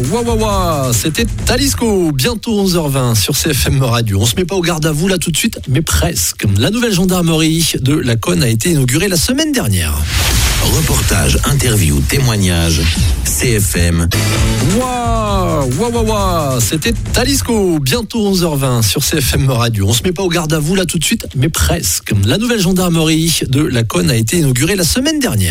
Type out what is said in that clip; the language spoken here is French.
C'était Talisco, bientôt 11h20 sur CFM Radio. On se met pas au garde à vous là tout de suite, mais presque. La nouvelle gendarmerie de la Cône a été inaugurée la semaine dernière. Reportage, interview, témoignage, CFM. C'était Talisco, bientôt 11h20 sur CFM Radio. On se met pas au garde à vous là tout de suite, mais presque. La nouvelle gendarmerie de la Cône a été inaugurée la semaine dernière.